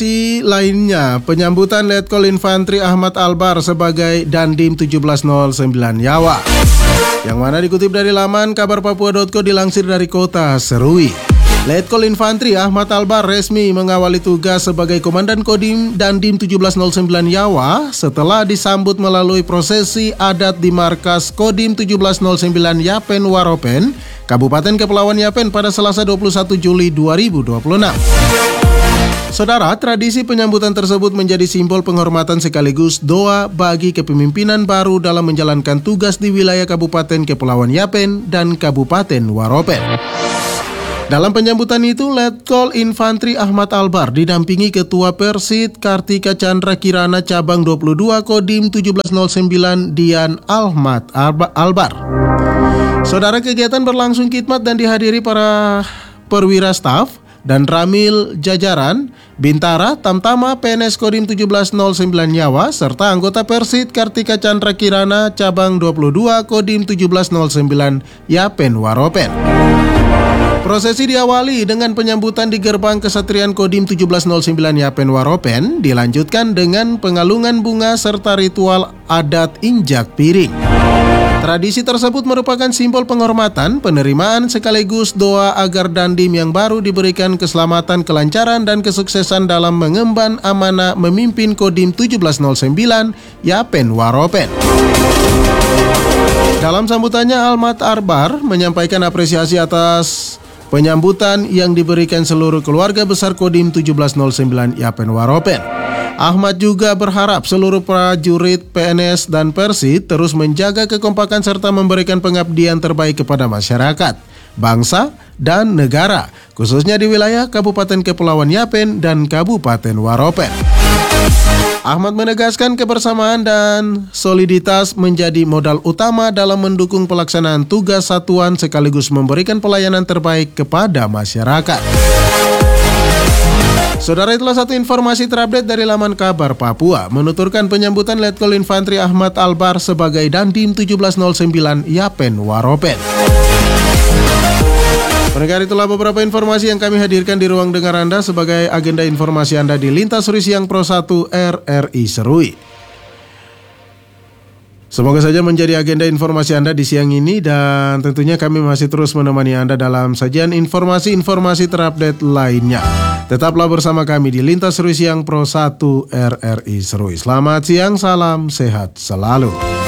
Lainnya, penyambutan Letkol Infantri Ahmad Albar sebagai Dandim 1709 Yawa. Yang mana dikutip dari laman kabarpapua.co dilansir dari kota Serui. Letkol Infantri Ahmad Albar resmi mengawali tugas sebagai Komandan Kodim Dandim 1709 Yawa setelah disambut melalui prosesi adat di markas Kodim 1709 Yapen Waropen, Kabupaten Kepulauan Yapen pada Selasa 21 Juli 2026. Saudara, tradisi penyambutan tersebut menjadi simbol penghormatan sekaligus doa bagi kepemimpinan baru dalam menjalankan tugas di wilayah Kabupaten Kepulauan Yapen dan Kabupaten Waropen. Dalam penyambutan itu, Letkol Infantri Ahmad Albar didampingi Ketua Persid Kartika Chandra Kirana Cabang 22 Kodim 1709 Dian Ahmad Albar. Saudara, kegiatan berlangsung khidmat dan dihadiri para perwira staf dan ramil jajaran, Bintara, Tamtama, PNS Kodim 1709 Yawa, serta anggota Persid Kartika Chandra Kirana Cabang 22 Kodim 1709 Yapen Waropen. Prosesi diawali dengan penyambutan di gerbang Kesatrian Kodim 1709 Yapen Waropen, dilanjutkan dengan pengalungan bunga serta ritual adat injak piring. Tradisi tersebut merupakan simbol penghormatan, penerimaan sekaligus doa agar Dandim yang baru diberikan keselamatan, kelancaran, dan kesuksesan dalam mengemban amanah memimpin Kodim 1709 Yapen Waropen. Dalam sambutannya, Ahmad Albar menyampaikan apresiasi atas penyambutan yang diberikan seluruh keluarga besar Kodim 1709 Yapen Waropen. Ahmad juga berharap seluruh prajurit PNS dan Persid terus menjaga kekompakan serta memberikan pengabdian terbaik kepada masyarakat, bangsa, dan negara, khususnya di wilayah Kabupaten Kepulauan Yapen dan Kabupaten Waropen. Ahmad menegaskan kebersamaan dan soliditas menjadi modal utama dalam mendukung pelaksanaan tugas satuan sekaligus memberikan pelayanan terbaik kepada masyarakat. Saudara, itulah satu informasi terupdate dari laman Kabar Papua menuturkan penyambutan Letkol Infantri Ahmad Albar sebagai Dandim 1709 Yapen Waropen. Pendengar, itulah beberapa informasi yang kami hadirkan di ruang dengar Anda sebagai agenda informasi Anda di Lintas Suri Siang Pro 1 RRI Serui. Semoga saja menjadi agenda informasi Anda di siang ini, dan tentunya kami masih terus menemani Anda dalam sajian informasi-informasi terupdate lainnya. Tetaplah bersama kami di Lintas Suri Siang Pro 1 RRI Serui. Selamat siang, salam sehat selalu.